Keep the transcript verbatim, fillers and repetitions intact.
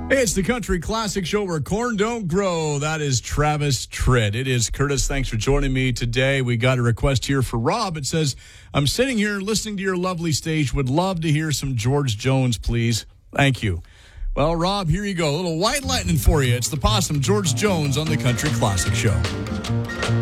Hey, it's the Country Classic Show where corn don't grow. That is Travis Tritt. It is Curtis. Thanks for joining me today. We got a request here for Rob. It says, I'm sitting here listening to your lovely stage. Would love to hear some George Jones, please. Thank you. Well, Rob, here you go. A little White Lightning for you. It's the Possum, George Jones, on the Country Classic Show.